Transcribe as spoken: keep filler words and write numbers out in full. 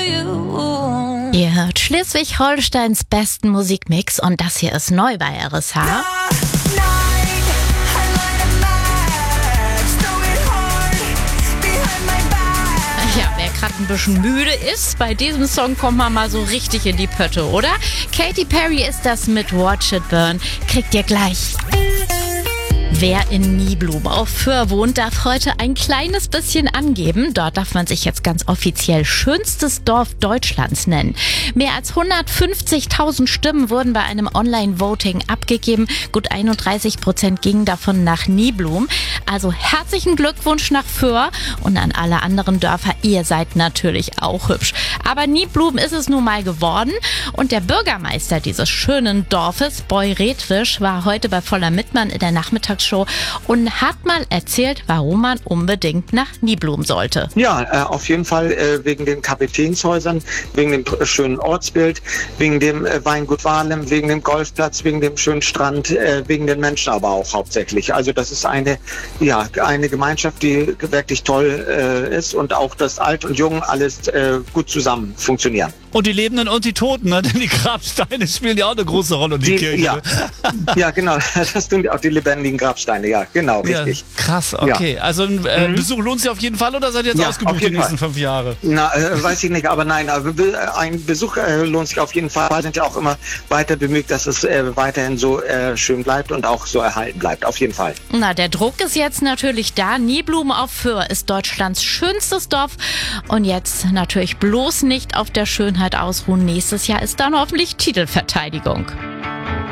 you. Ihr hört Schleswig-Holsteins besten Musikmix und das hier ist neu bei R S H. Ja, wer gerade ein bisschen müde ist, bei diesem Song kommt man mal so richtig in die Pötte, oder? Katy Perry ist das mit Watch It Burn. Kriegt ihr gleich. Wer in Niblum auf Föhr wohnt, darf heute ein kleines bisschen angeben. Dort darf man sich jetzt ganz offiziell schönstes Dorf Deutschlands nennen. Mehr als hundertfünfzigtausend Stimmen wurden bei einem Online-Voting abgegeben. Gut einunddreißig Prozent gingen davon nach Niblum. Also herzlichen Glückwunsch nach Föhr und an alle anderen Dörfer. Ihr seid natürlich auch hübsch. Aber Niblum ist es nun mal geworden. Und der Bürgermeister dieses schönen Dorfes, Boy Redwisch, war heute bei Voller Mittmann in der Nachmittagsshow und hat mal erzählt, warum man unbedingt nach Niblum sollte. Ja, äh, auf jeden Fall äh, wegen den Kapitänshäusern, wegen dem äh, schönen Ortsbild, wegen dem äh, Weingut Wahlem, wegen dem Golfplatz, wegen dem schönen Strand, äh, wegen den Menschen aber auch hauptsächlich. Also das ist eine, ja, eine Gemeinschaft, die wirklich toll äh, ist und auch das Alt und Jung alles äh, gut zusammen funktionieren. Und die Lebenden und die Toten, ne? Denn die Grabsteine spielen ja auch eine große Rolle und die, die Kirche. Ja. ja, genau, das tun auch die lebendigen Grabsteine, ja, genau, richtig. Ja, krass, okay. Ja. Also ein äh, mhm. Besuch lohnt sich auf jeden Fall oder seid ihr jetzt ja, ausgebucht die nächsten Fall. fünf Jahre? Na, äh, weiß ich nicht, aber nein, aber ein Besuch äh, lohnt sich auf jeden Fall. Wir sind ja auch immer weiter bemüht, dass es äh, weiterhin so äh, schön bleibt und auch so erhalten bleibt, auf jeden Fall. Na, der Druck ist jetzt natürlich da. Niblum auf Föhr ist Deutschlands schönstes Dorf und jetzt natürlich bloß nicht auf der Schönheit ausruhen. Nächstes Jahr ist dann hoffentlich Titelverteidigung.